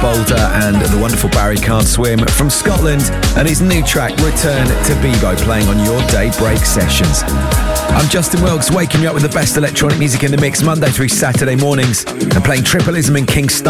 Boulder and the wonderful Barry Can't Swim from Scotland, and his new track Return to Bebo, playing on your Daybreak sessions. I'm Justin Wilkes, waking you up with the best electronic music in the mix Monday through Saturday mornings and playing Tripleism and King Star